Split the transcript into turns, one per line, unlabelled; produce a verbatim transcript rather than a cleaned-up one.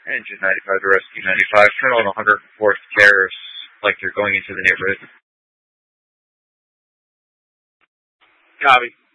Engine ninety-five to Rescue ninety-five. Turn on one hundred fourth Terrace like you're going into the neighborhood.
Copy.